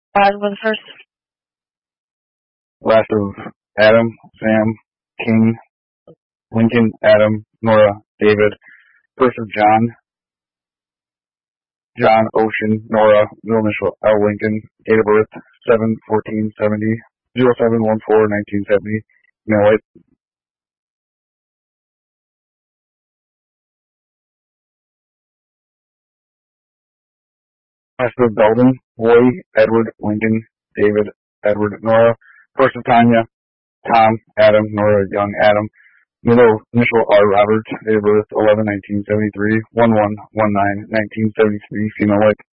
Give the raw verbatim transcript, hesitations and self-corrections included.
Uh, was the first. Last of Adam, Sam, King, Lincoln, Adam, Nora, David. First of John, John, Ocean, Nora, middle initial L. Lincoln. Date of birth seven fourteen seventy, zero seven one four nineteen seventy. Male white. Last of Belden, Roy, Edward, Lincoln, David, Edward, Nora. First of Tanya, Tom, Adam, Nora, Young, Adam. Middle initial R. Robert. Date of birth eleven nineteen seventy three, one one one nine nineteen seventy three. Female white.